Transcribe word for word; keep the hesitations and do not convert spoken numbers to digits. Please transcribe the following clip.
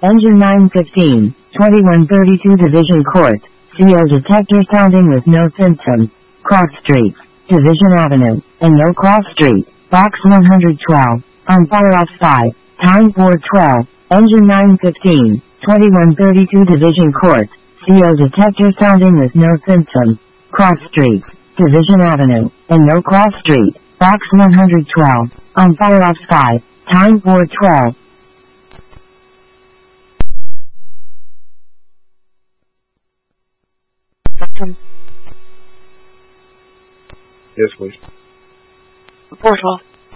Engine nine fifteen, twenty-one thirty-two Division Court, C O detector sounding with no symptom. Cross Street, Division Avenue, and no cross street. Box one hundred twelve, on fire off sky. Time four twelve, Engine nine fifteen, twenty-one thirty-two Division Court, C O detector sounding with no symptom. Cross Street, Division Avenue, and no cross street. Box one hundred twelve, on fire off sky. Time four twelve. Yes, please. Report all.